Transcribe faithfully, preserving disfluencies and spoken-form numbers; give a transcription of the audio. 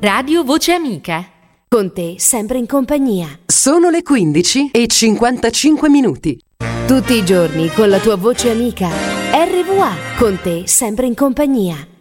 Radio Voce Amica. Con te sempre in compagnia. Sono le quindici e cinquantacinque minuti. Tutti i giorni con la tua voce amica. R V A, con te sempre in compagnia.